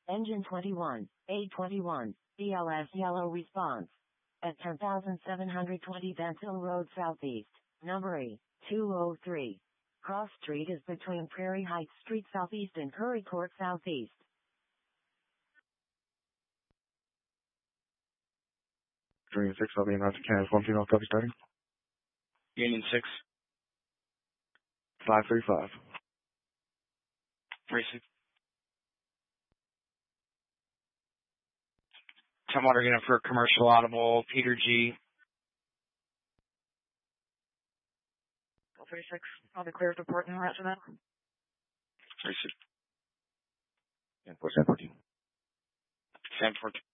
Engine 21, A21, BLS yellow response. At 10,720 Benshill Road Southeast, number A203. Cross Street is between Prairie Heights Street Southeast and Curry Court Southeast. Union 6, I'll be in Roger Kansas. 1 female, copy starting. Union 6. 535. 36. Tumwater unit for commercial audible, Peter G. 36. I'll be clear to report in route to that. 36. And for 714. 714.